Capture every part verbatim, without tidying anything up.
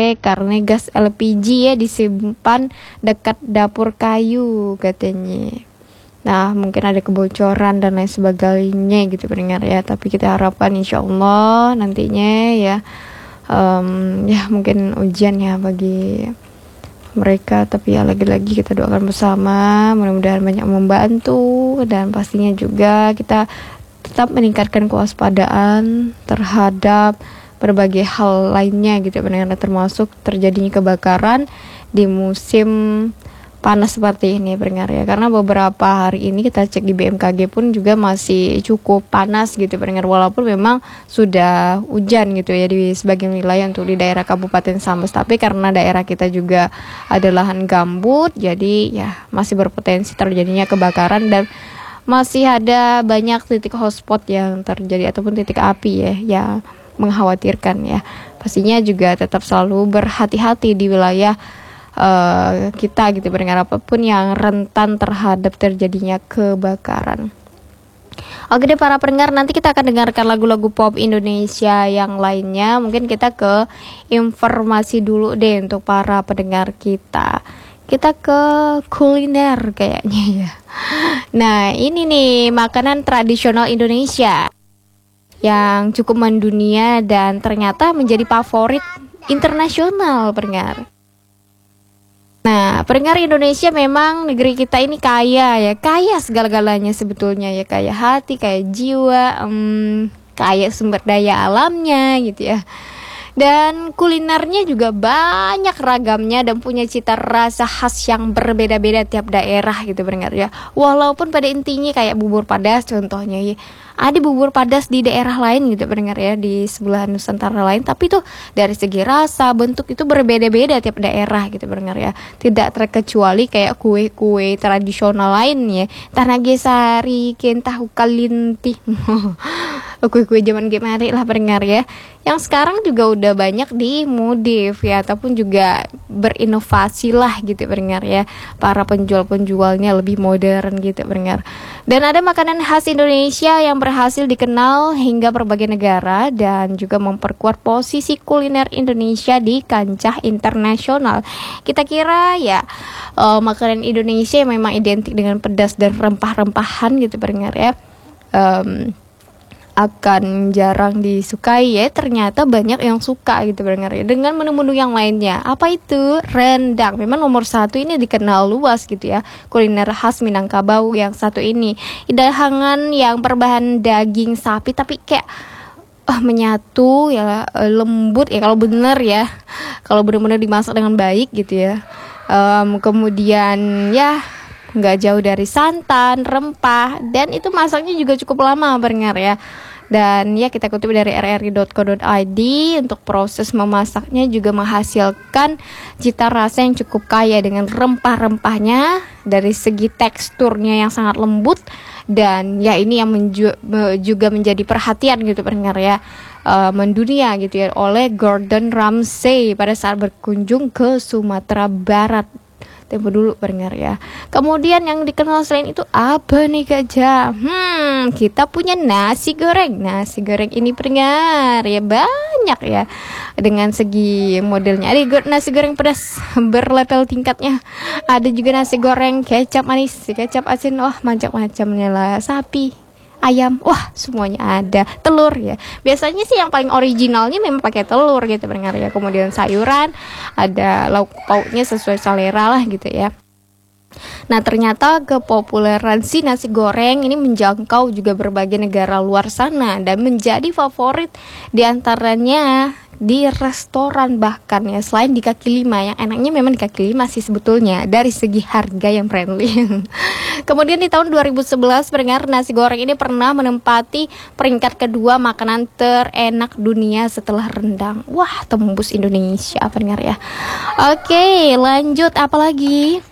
karena gas L P G ya disimpan dekat dapur kayu katanya. Nah mungkin ada kebocoran dan lain sebagainya gitu pendengar ya, tapi kita harapkan insya Allah nantinya ya um, ya mungkin ujian ya bagi mereka, tapi ya lagi-lagi kita doakan bersama, mudah-mudahan banyak membantu, dan pastinya juga kita tetap meningkatkan kewaspadaan terhadap berbagai hal lainnya gitu pendengar, termasuk terjadinya kebakaran di musim panas seperti ini pendengar ya, karena beberapa hari ini kita cek di B M K G pun juga masih cukup panas gitu pendengar, walaupun memang sudah hujan gitu ya di sebagian wilayah untuk di daerah Kabupaten Sambas, tapi karena daerah kita juga ada lahan gambut, jadi ya masih berpotensi terjadinya kebakaran dan masih ada banyak titik hotspot yang terjadi ataupun titik api ya yang mengkhawatirkan ya. Pastinya juga tetap selalu berhati-hati di wilayah Uh, kita gitu pendengar, apapun yang rentan terhadap terjadinya kebakaran. Oke deh para pendengar, nanti kita akan dengarkan lagu-lagu pop Indonesia yang lainnya. Mungkin kita ke informasi dulu deh untuk para pendengar kita. Kita ke kuliner kayaknya ya. Nah ini nih makanan tradisional Indonesia yang cukup mendunia dan ternyata menjadi favorit internasional pendengar. Nah, pendengar, Indonesia memang negeri kita ini kaya ya, kaya segala-galanya sebetulnya ya, kaya hati, kaya jiwa, um, kaya sumber daya alamnya gitu ya. Dan kulinernya juga banyak ragamnya dan punya cita rasa khas yang berbeda-beda tiap daerah gitu pendengar ya. Walaupun pada intinya kayak bubur padas contohnya ya, ada bubur padas di daerah lain gitu pendengar ya, di sebelah Nusantara lain, tapi tuh dari segi rasa, bentuk itu berbeda-beda tiap daerah gitu pendengar ya. Tidak terkecuali kayak kue-kue tradisional lainnya, tanah gesari, ken tahu kalinti, kue-kue zaman kemarin lah pendengar ya, yang sekarang juga udah banyak dimodif ya, ataupun juga berinovasi lah gitu pendengar ya, para penjual-penjualnya lebih modern gitu pendengar. Dan ada makanan khas Indonesia yang berhasil dikenal hingga berbagai negara dan juga memperkuat posisi kuliner Indonesia di kancah internasional. Kita kira ya uh, makanan Indonesia yang memang identik dengan pedas dan rempah-rempahan gitu pendengar ya, um, akan jarang disukai ya, ternyata banyak yang suka gitu pendengar ya, dengan menu-menu yang lainnya. Apa itu? Rendang. Memang nomor satu ini dikenal luas gitu ya, kuliner khas Minangkabau yang satu ini, hidangan yang berbahan daging sapi tapi kayak oh, menyatu ya, lembut ya kalau bener ya, kalau benar-benar dimasak dengan baik gitu ya. Um, kemudian ya nggak jauh dari santan, rempah, dan itu masaknya juga cukup lama pendengar ya. Dan ya kita kutip dari r r i dot co dot i d, untuk proses memasaknya juga menghasilkan cita rasa yang cukup kaya dengan rempah-rempahnya, dari segi teksturnya yang sangat lembut, dan ya ini yang menju- juga menjadi perhatian gitu pendengar ya, uh, mendunia gitu ya, oleh Gordon Ramsay pada saat berkunjung ke Sumatera Barat. Tempo dulu pendengar ya. Kemudian yang dikenal selain itu apa nih Kak Ja? Hmm, kita punya nasi goreng. Nasi goreng ini pendengar ya banyak ya, dengan segi modelnya. Ada nasi goreng pedas berlevel tingkatnya. Ada juga nasi goreng kecap manis, kecap asin, wah macam-macamnya lah. Sapi, ayam, wah semuanya ada. Telur ya, biasanya sih yang paling originalnya memang pakai telur gitu pendengar ya. Kemudian sayuran, ada lauk pauknya sesuai selera lah gitu ya. Nah ternyata kepopuleran si nasi goreng ini menjangkau juga berbagai negara luar sana dan menjadi favorit diantaranya di restoran, bahkan ya selain di kaki lima. Yang enaknya memang di kaki lima sih sebetulnya, dari segi harga yang friendly. Kemudian di tahun dua ribu sebelas pendengar, nasi goreng ini pernah menempati peringkat kedua makanan terenak dunia setelah rendang. Wah, tembus Indonesia pendengar ya. Oke lanjut, apa lagi?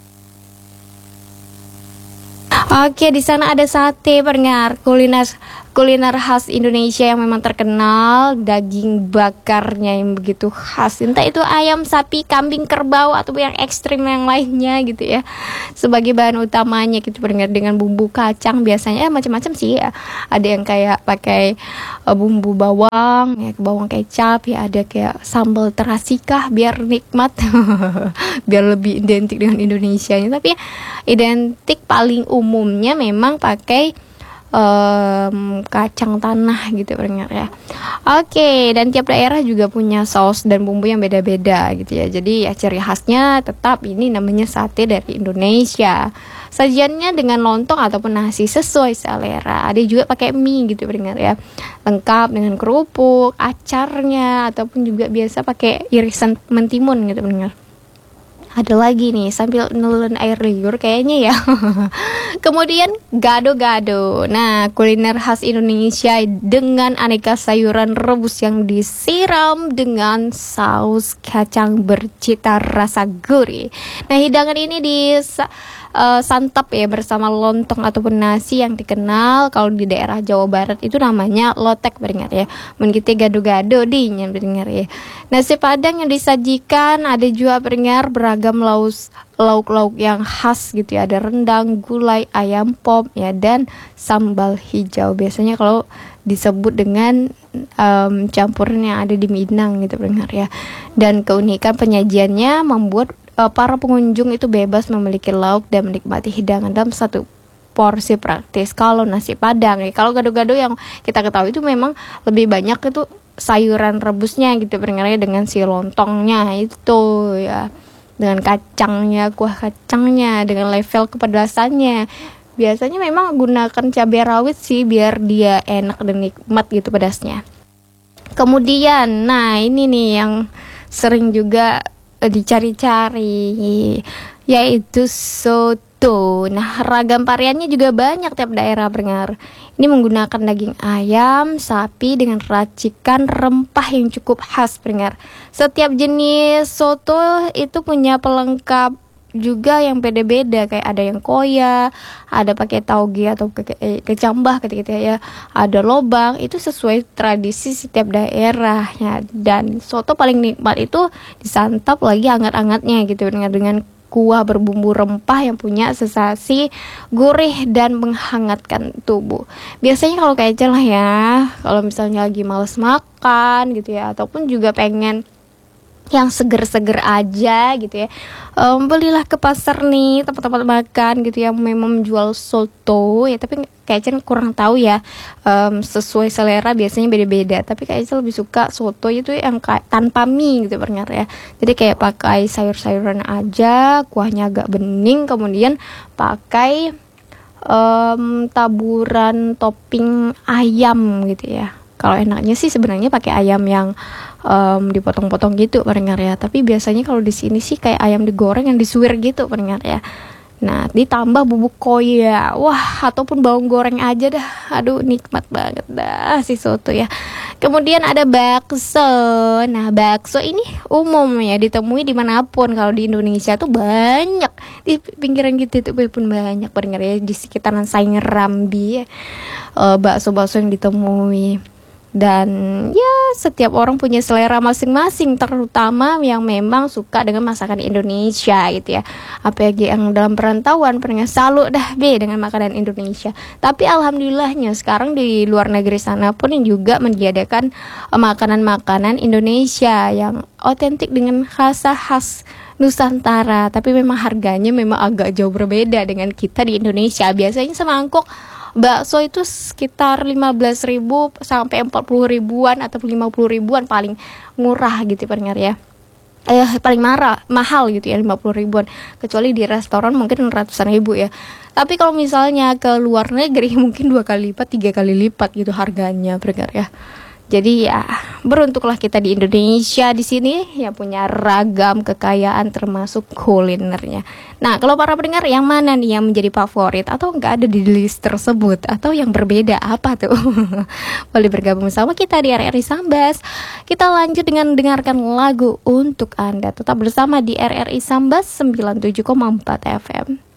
Oke, di sana ada sate pendengar, kuliner kuliner khas Indonesia yang memang terkenal, daging bakarnya yang begitu khas, entah itu ayam, sapi, kambing, kerbau atau yang ekstrim yang lainnya gitu ya, sebagai bahan utamanya gitu pendengar, dengan bumbu kacang biasanya, ya macam-macam sih ya, ada yang kayak pakai uh, bumbu bawang ya, bawang kecap ya, ada kayak sambal terasi kah biar nikmat biar lebih identik dengan Indonesia, tapi identik paling umumnya memang pakai Um, kacang tanah gitu pendengar ya. Oke, dan tiap daerah juga punya saus dan bumbu yang beda-beda gitu ya. Jadi ya ciri khasnya tetap ini namanya sate dari Indonesia. Sajiannya dengan lontong ataupun nasi sesuai selera. Ada juga pakai mie gitu pendengar ya. Lengkap dengan kerupuk, acarnya ataupun juga biasa pakai irisan mentimun gitu pendengar. Ada lagi nih sambil nelen air liur kayaknya ya. Kemudian gado-gado. Nah, kuliner khas Indonesia dengan aneka sayuran rebus yang disiram dengan saus kacang bercita rasa gurih. Nah, hidangan ini di uh, santap ya bersama lontong ataupun nasi yang dikenal kalau di daerah Jawa Barat itu namanya lotek pendengar ya. Mengikuti gado-gado dinya pendengar ya. Nasi Padang yang disajikan ada juga pendengar beragam laus lauk-lauk yang khas gitu ya, ada rendang, gulai, ayam pop ya, dan sambal hijau. Biasanya kalau disebut dengan um, campuran yang ada di Minang gitu pendengar ya. Dan keunikan penyajiannya membuat uh, para pengunjung itu bebas memiliki lauk dan menikmati hidangan dalam satu porsi praktis. Kalau nasi Padang ya, kalau gado-gado yang kita ketahui itu memang lebih banyak itu sayuran rebusnya gitu pendengar ya, dengan si lontongnya itu ya, dengan kacangnya, kuah kacangnya, dengan level kepedasannya. Biasanya memang gunakan cabai rawit sih biar dia enak dan nikmat gitu pedasnya. Kemudian, nah ini nih yang sering juga eh, dicari-cari, yaitu soto. Nah, ragam variannya juga banyak tiap daerah pendengar. Ini menggunakan daging ayam, sapi dengan racikan rempah yang cukup khas pendengar. Setiap jenis soto itu punya pelengkap juga yang beda-beda, kayak ada yang koya, ada pakai tauge atau ke- eh, kecambah ketika ya, ada lobang, itu sesuai tradisi setiap daerahnya. Dan soto paling nikmat itu disantap lagi hangat-hangatnya gitu dengan dengan kuah berbumbu rempah yang punya sensasi gurih dan menghangatkan tubuh. Biasanya kalau kayak lah ya, kalau misalnya lagi males makan gitu ya, ataupun juga pengen yang seger-seger aja gitu ya, um, belilah ke pasar nih, tempat-tempat makan gitu yang memang menjual soto ya, tapi kayaknya kurang tahu ya, um, sesuai selera biasanya beda-beda, tapi kayaknya lebih suka soto itu yang kayak tanpa mie gitu ternyata ya, jadi kayak pakai sayur-sayuran aja, kuahnya agak bening, kemudian pakai um, taburan topping ayam gitu ya. Kalau enaknya sih sebenarnya pakai ayam yang um, dipotong-potong gitu pendengar ya. Tapi biasanya kalau di sini sih kayak ayam digoreng yang disuir gitu pendengar ya. Nah, ditambah bubuk koya. Wah, ataupun bawang goreng aja dah. Aduh, nikmat banget dah si soto ya. Kemudian ada bakso. Nah, bakso ini umum ya ditemui dimanapun. Kalau di Indonesia tuh banyak. Di pinggiran gitu tuh pun banyak pendengar ya. Di sekitaran Saing Rambi ya. Uh, bakso-bakso yang ditemui. Dan ya setiap orang punya selera masing-masing, terutama yang memang suka dengan masakan Indonesia gitu ya. Apalagi yang dalam perantauan pernah salut dah be dengan makanan Indonesia. Tapi alhamdulillahnya sekarang di luar negeri sana pun juga menyediakan uh, makanan-makanan Indonesia yang otentik dengan rasa khas Nusantara. Tapi memang harganya memang agak jauh berbeda dengan kita di Indonesia. Biasanya semangkuk bakso itu sekitar lima belas ribu sampai empat puluh ribuan atau lima puluh ribuan paling murah gitu pendengar ya. Eh paling marah, mahal gitu ya lima puluh ribuan. Kecuali di restoran mungkin ratusan ribu ya. Tapi kalau misalnya ke luar negeri mungkin dua kali lipat, tiga kali lipat gitu harganya pendengar ya. Jadi ya beruntuklah kita di Indonesia di sini yang punya ragam kekayaan termasuk kulinernya. Nah, kalau para pendengar yang mana nih yang menjadi favorit atau nggak ada di list tersebut atau yang berbeda apa tuh? Boleh bergabung sama kita di R R I Sambas. Kita lanjut dengan dengarkan lagu untuk Anda. Tetap bersama di R R I Sambas sembilan puluh tujuh koma empat F M.